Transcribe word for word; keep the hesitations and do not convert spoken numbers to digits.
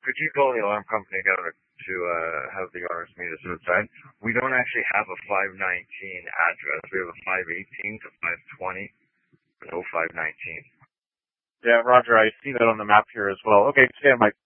could you call the alarm company down to, to uh, have the owners meet us outside? We don't actually have a five nineteen address. We have a five eighteen to five twenty, but no five nineteen. Yeah, Roger, I see that on the map here as well. Okay, stand by.